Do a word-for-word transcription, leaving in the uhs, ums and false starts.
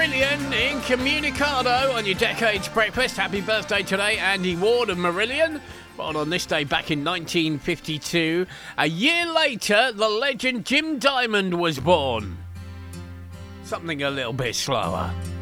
Marillion Incommunicado on your Decades Breakfast. Happy birthday today, Andy Ward of Marillion. Born on this day back in nineteen fifty-two. A year later, the legend Jim Diamond was born. Something a little bit slower.